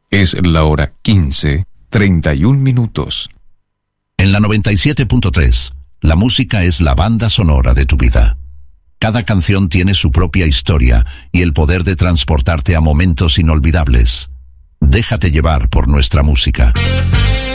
Es la hora 15:31. En la 97.3, la música es la banda sonora de tu vida. Cada canción tiene su propia historia y el poder de transportarte a momentos inolvidables. Déjate llevar por nuestra música.